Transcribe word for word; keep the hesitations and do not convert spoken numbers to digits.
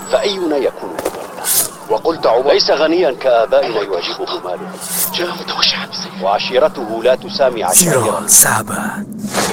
فأينا يكون مالا؟ وقلت عمر ليس غنيا كآبائنا يعجبه ماله، جاء متوشحا بسيفه، وعشيرته لا تسامي عشائره. Sahabat.